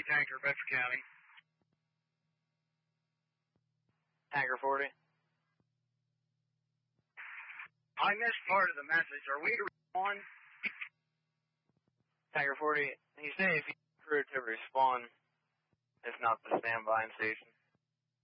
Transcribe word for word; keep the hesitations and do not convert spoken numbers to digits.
Tanker, Bedford County. Tanker forty. I missed part of the message. Are we to respond? Tanker forty, you say if you prefer to respond, if not the standby station.